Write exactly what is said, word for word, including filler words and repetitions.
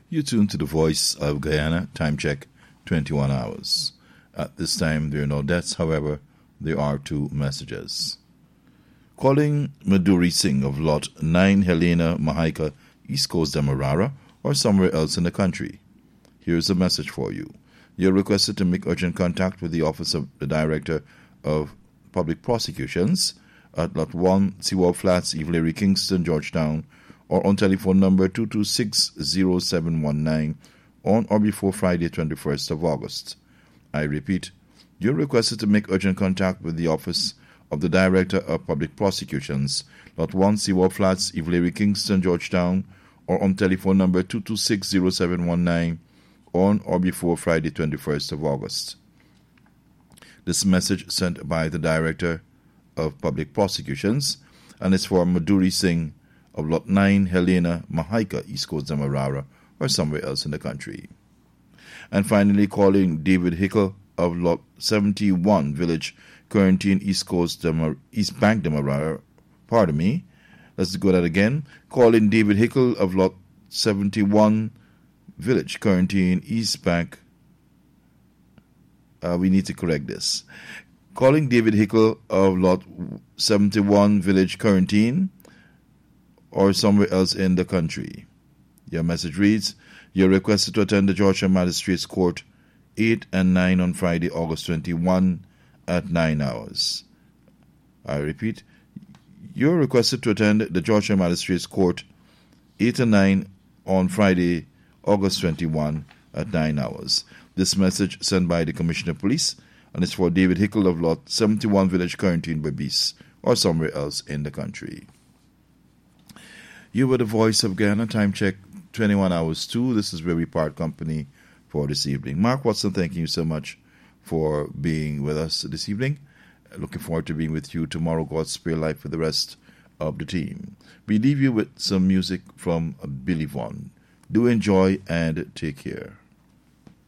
You tune to the Voice of Guyana. Time check, twenty-one hours. At this time, there are no deaths. However, there are two messages. Calling Madhuri Singh of Lot nine Helena Mahaika, East Coast Demerara, or somewhere else in the country. Here's a message for you. You're requested to make urgent contact with the Office of the Director of Public Prosecutions at Lot one, Seward Flats, Evelary, Kingston, Georgetown, or on telephone number two two six zero seven one nine on or before Friday, twenty-first of August. I repeat, you're requested to make urgent contact with the Office of the Director of Public Prosecutions, Lot one, Seward Flats, Evelary, Kingston, Georgetown, or on telephone number two two six zero seven one nine on or before Friday, twenty-first of August. This message sent by the Director of Public Prosecutions, and it's for Madhuri Singh of Lot nine Helena Mahaika, East Coast Demerara, or somewhere else in the country. And finally, calling David Hickle of Lot seventy-one Village, Quarantine, East Coast Demer- East Bank Demerara, pardon me, let's go that again. Calling David Hickle of Lot seventy-one Village, Quarantine, East Bank. Uh, we need to correct this. Calling David Hickle of Lot seventy-one Village, Quarantine, or somewhere else in the country. Your message reads, you're requested to attend the Georgia Magistrates Court eight and nine on Friday, August twenty-first at nine hours. I repeat, you're requested to attend the Georgia Magistrates Court eight and nine on Friday, August twenty-first at nine hours. This message sent by the Commissioner of Police, and it's for David Hickle of Lot seventy-one Village, Quarantine, Berbice, or somewhere else in the country. You were the Voice of Guyana. Time check, twenty-one hours two. This is where we part company for this evening. Mark Watson, thank you so much for being with us this evening. Looking forward to being with you tomorrow. God spare life for the rest of the team. We leave you with some music from Billy Vaughn. Do enjoy and take care.